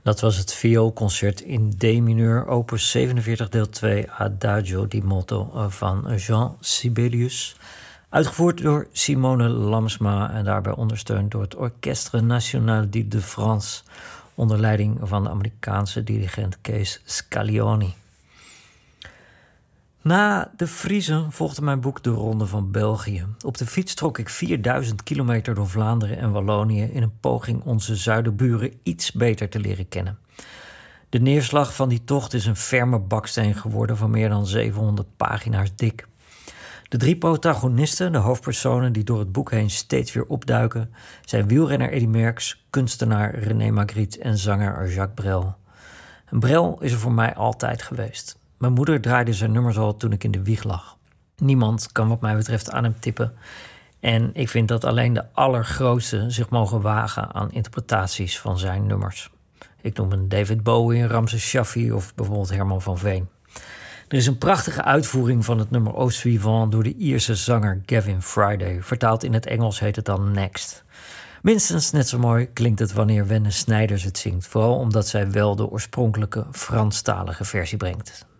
Dat was het vioolconcert in D-mineur, opus 47 deel 2 Adagio di Moto van Jean Sibelius. Uitgevoerd door Simone Lamsma en daarbij ondersteund door het Orchestre National d'Île-de-France onder leiding van de Amerikaanse dirigent Kees Scaglioni. Na de Friezen volgde mijn boek De Ronde van België. Op de fiets trok ik 4000 kilometer door Vlaanderen en Wallonië in een poging onze zuiderburen iets beter te leren kennen. De neerslag van die tocht is een ferme baksteen geworden van meer dan 700 pagina's dik. De 3 protagonisten, de hoofdpersonen die door het boek heen steeds weer opduiken, zijn wielrenner Eddy Merckx, kunstenaar René Magritte en zanger Jacques Brel. En Brel is er voor mij altijd geweest. Mijn moeder draaide zijn nummers al toen ik in de wieg lag. Niemand kan wat mij betreft aan hem tippen. En ik vind dat alleen de allergrootste zich mogen wagen aan interpretaties van zijn nummers. Ik noem een David Bowie, Ramses Shaffi of bijvoorbeeld Herman van Veen. Er is een prachtige uitvoering van het nummer Au Suivant door de Ierse zanger Gavin Friday. Vertaald in het Engels heet het dan Next. Minstens net zo mooi klinkt het wanneer Wenne Snijders het zingt. Vooral omdat zij wel de oorspronkelijke Franstalige versie brengt.